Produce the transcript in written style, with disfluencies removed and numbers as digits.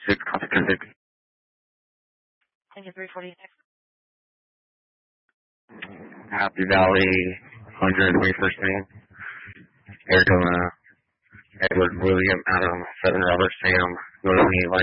6 Pacific. Engine 346. Happy Valley, 121st Main. Arizona, Edward William Adam, 7 Robert Sam, Northern Light.